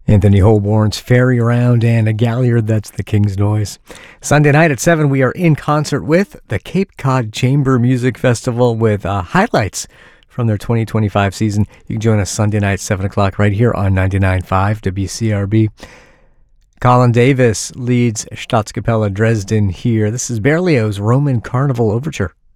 Anthony Holborn's Ferry Around and a Galliard, that's the King's Noise. Sunday night at 7, we are in concert with the Cape Cod Chamber Music Festival with highlights from their 2025 season. You can join us Sunday night, 7 o'clock, right here on 99.5 WCRB. Colin Davis leads Staatskapelle Dresden here. This is Berlioz' Roman Carnival Overture.